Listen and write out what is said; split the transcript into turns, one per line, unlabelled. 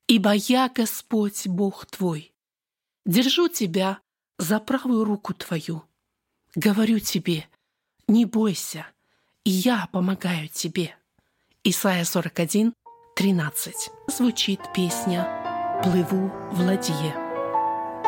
Ибо я Господь Бог твой, держу тебя за правую руку твою. Говорю тебе, не бойся, и я помогаю тебе. Исайя 41, 13. Звучит песня «Плыву в ладье».